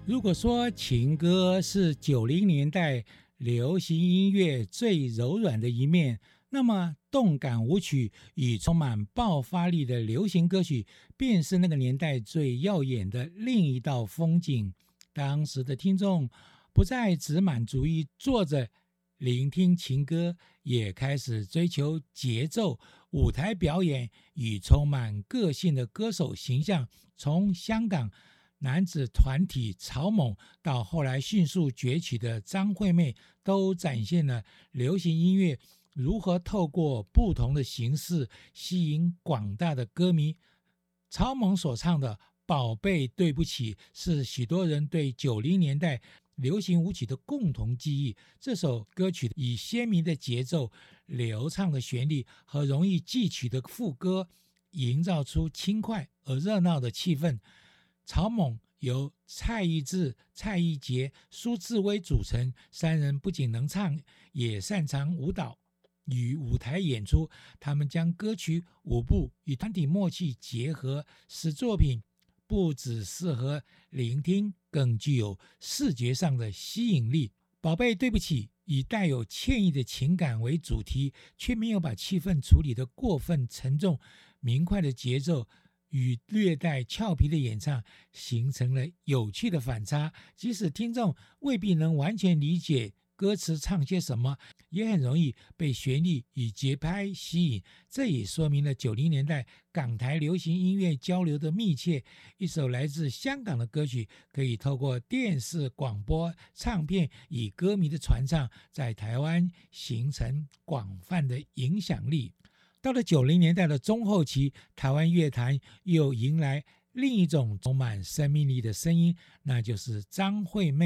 如果说情歌是90年代流行音乐最柔软的一面，那么动感舞曲与充满爆发力的流行歌曲便是那个年代最耀眼的另一道风景。当时的听众不再只满足于坐着聆听情歌，也开始追求节奏、舞台表演与充满个性的歌手形象。从香港男子团体草蜢到后来迅速崛起的张惠妹，都展现了流行音乐如何透过不同的形式吸引广大的歌迷。草蜢所唱的《宝贝对不起》是许多人对90年代流行舞曲的共同记忆。这首歌曲以鲜明的节奏、流畅的旋律和容易记曲的副歌，营造出轻快而热闹的气氛。草蜢由蔡一智、蔡一杰、苏志威组成，三人不仅能唱，也擅长舞蹈与舞台演出。他们将歌曲、舞步与团体默契结合，使作品不只适合聆听，更具有视觉上的吸引力。宝贝对不起以带有歉意的情感为主题，却没有把气氛处理得过分沉重，明快的节奏与略带俏皮的演唱形成了有趣的反差。即使听众未必能完全理解歌词唱些什么，也很容易被旋律与节拍吸引。这也说明了90年代港台流行音乐交流的密切。一首来自香港的歌曲，可以透过电视、广播、唱片与歌迷的传唱，在台湾形成广泛的影响力。到了90年代的中后期，台湾乐坛又迎来另一种充满生命力的声音，那就是张惠妹。